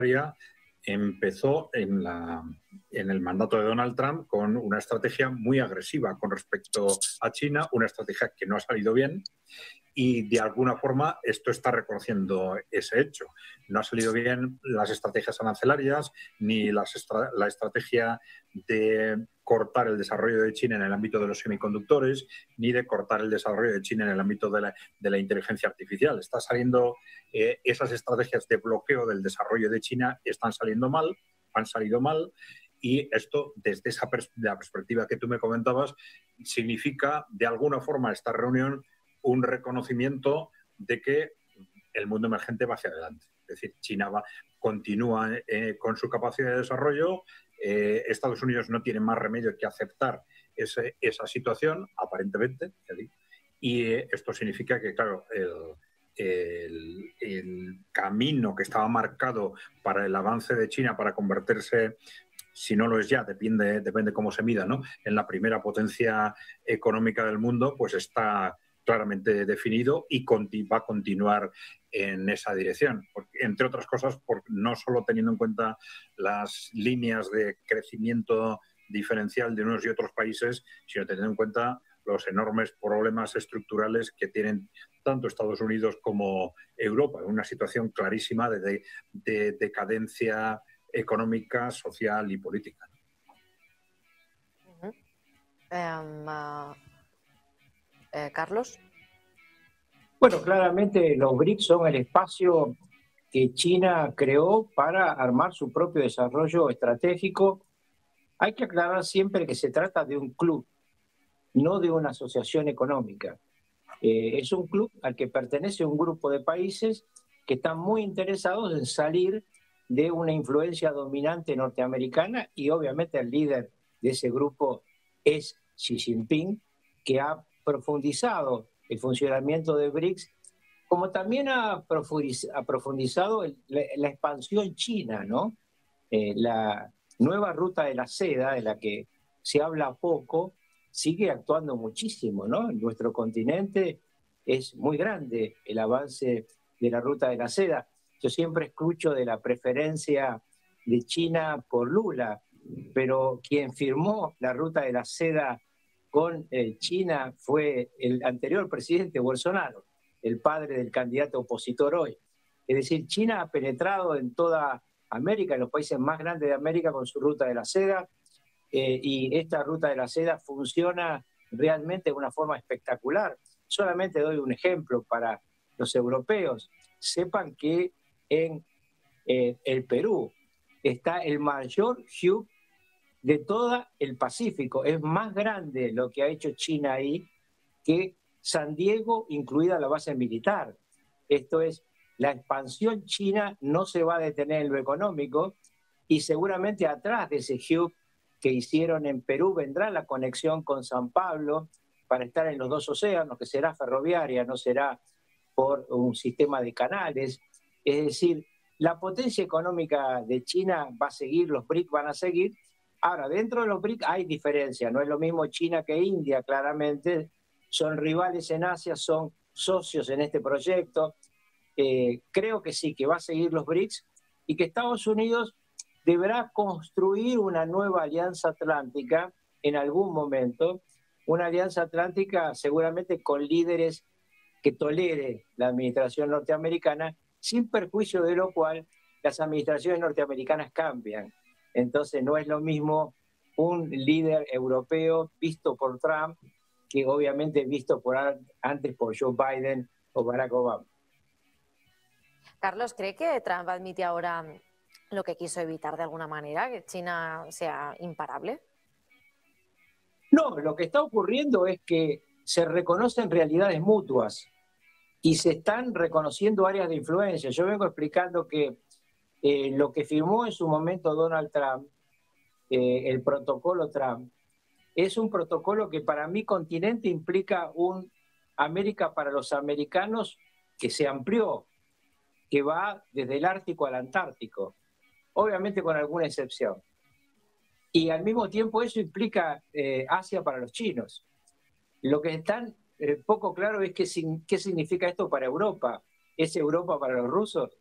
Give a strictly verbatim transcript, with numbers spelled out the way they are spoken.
empezó en, la, en el mandato de Donald Trump con una estrategia muy agresiva con respecto a China, una estrategia que no ha salido bien y de alguna forma esto está reconociendo ese hecho. No ha salido bien las estrategias arancelarias ni las estra la estrategia de cortar el desarrollo de China en el ámbito de los semiconductores, ni de cortar el desarrollo de China en el ámbito de la, de la inteligencia artificial. Está saliendo, eh, esas estrategias de bloqueo del desarrollo de China están saliendo mal, han salido mal, y esto, desde esa pers de la perspectiva que tú me comentabas, significa, de alguna forma, esta reunión, un reconocimiento de que el mundo emergente va hacia adelante. Es decir, China va, continúa eh, con su capacidad de desarrollo, eh, Estados Unidos no tiene más remedio que aceptar ese, esa situación, aparentemente, y eh, esto significa que, claro, el, el, el camino que estaba marcado para el avance de China para convertirse, si no lo es ya, depende, depende cómo se mida, ¿no?, en la primera potencia económica del mundo, pues está claramente definido y va a continuar en esa dirección. Porque, entre otras cosas, por, no solo teniendo en cuenta las líneas de crecimiento diferencial de unos y otros países, sino teniendo en cuenta los enormes problemas estructurales que tienen tanto Estados Unidos como Europa, una situación clarísima de, de, de decadencia económica, social y política. Uh-huh. um, uh... Eh, Carlos. Bueno, claramente los BRICS son el espacio que China creó para armar su propio desarrollo estratégico. Hay que aclarar siempre que se trata de un club, no de una asociación económica. Eh, es un club al que pertenece un grupo de países que están muy interesados en salir de una influencia dominante norteamericana, y obviamente el líder de ese grupo es Xi Jinping, que ha profundizado el funcionamiento de BRICS, como también ha profundizado el, la, la expansión china, ¿no? Eh, la nueva ruta de la seda, de la que se habla poco, sigue actuando muchísimo, ¿no? En nuestro continente es muy grande el avance de la ruta de la seda. Yo siempre escucho de la preferencia de China por Lula, pero quien firmó la ruta de la seda con eh, China fue el anterior presidente Bolsonaro, el padre del candidato opositor hoy. Es decir, China ha penetrado en toda América, en los países más grandes de América, con su ruta de la seda, eh, y esta ruta de la seda funciona realmente de una forma espectacular. Solamente doy un ejemplo para los europeos. Sepan que en eh, el Perú está el mayor hub de todo el Pacífico. Es más grande lo que ha hecho China ahí que San Diego, incluida la base militar. Esto es, la expansión china no se va a detener en lo económico, y seguramente atrás de ese hub que hicieron en Perú vendrá la conexión con San Pablo para estar en los dos océanos, que será ferroviaria, no será por un sistema de canales. Es decir, la potencia económica de China va a seguir, los BRICS van a seguir. Ahora, dentro de los BRICS hay diferencia, no es lo mismo China que India, claramente. Son rivales en Asia, son socios en este proyecto. Eh, creo que sí, que va a seguir los BRICS, y que Estados Unidos deberá construir una nueva alianza atlántica en algún momento, una alianza atlántica seguramente con líderes que tolere la administración norteamericana, sin perjuicio de lo cual las administraciones norteamericanas cambian. Entonces no es lo mismo un líder europeo visto por Trump que obviamente visto por antes por Joe Biden o Barack Obama. Carlos, ¿cree que Trump admite ahora lo que quiso evitar de alguna manera, que China sea imparable? No, lo que está ocurriendo es que se reconocen realidades mutuas y se están reconociendo áreas de influencia. Yo vengo explicando que eh, lo que firmó en su momento Donald Trump, eh, el protocolo Trump, es un protocolo que para mi continente implica un América para los americanos que se amplió, que va desde el Ártico al Antártico, obviamente con alguna excepción. Y al mismo tiempo eso implica eh, Asia para los chinos. Lo que es tan eh, poco claro es que, sin, qué significa esto para Europa. ¿Es Europa para los rusos?